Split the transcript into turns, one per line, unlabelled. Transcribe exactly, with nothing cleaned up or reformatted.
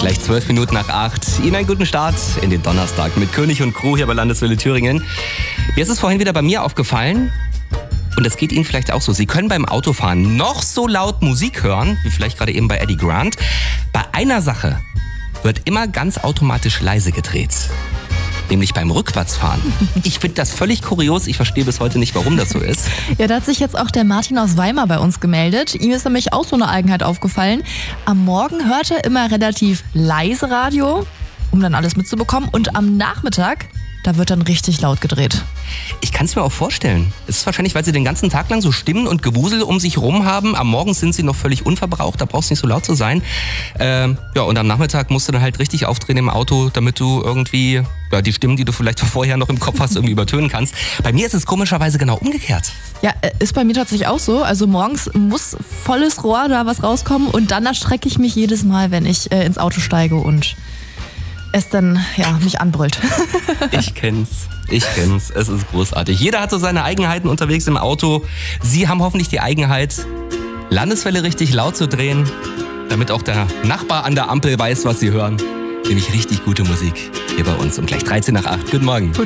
Gleich zwölf Minuten nach acht. Ihnen einen guten Start in den Donnerstag mit König und Crew hier bei Landeswelle Thüringen. Mir ist es vorhin wieder bei mir aufgefallen, und das geht Ihnen vielleicht auch so. Sie können beim Autofahren noch so laut Musik hören, wie vielleicht gerade eben bei Eddie Grant. Bei einer Sache wird immer ganz automatisch leise gedreht. Nämlich beim Rückwärtsfahren. Ich finde das völlig kurios. Ich verstehe bis heute nicht, warum das so ist.
Ja, da hat sich jetzt auch der Martin aus Weimar bei uns gemeldet. Ihm ist nämlich auch so eine Eigenheit aufgefallen. Am Morgen hört er immer relativ leise Radio, um dann alles mitzubekommen. Und am Nachmittag, da wird dann richtig laut gedreht.
Ich kann es mir auch vorstellen. Es ist wahrscheinlich, weil sie den ganzen Tag lang so Stimmen und Gewusel um sich rum haben. Am Morgen sind sie noch völlig unverbraucht, da brauchst du nicht so laut zu sein. Ähm, ja, und am Nachmittag musst du dann halt richtig aufdrehen im Auto, damit du irgendwie ja, die Stimmen, die du vielleicht vorher noch im Kopf hast, irgendwie übertönen kannst. Bei mir ist es komischerweise genau umgekehrt.
Ja, ist bei mir tatsächlich auch so. Also morgens muss volles Rohr da was rauskommen und dann erschrecke ich mich jedes Mal, wenn ich äh, ins Auto steige und es dann ja, mich anbrüllt.
Ich kenn's. Ich kenn's. Es ist großartig. Jeder hat so seine Eigenheiten unterwegs im Auto. Sie haben hoffentlich die Eigenheit, Landeswelle richtig laut zu drehen, damit auch der Nachbar an der Ampel weiß, was sie hören. Nämlich richtig gute Musik hier bei uns um gleich dreizehn nach acht. Guten Morgen.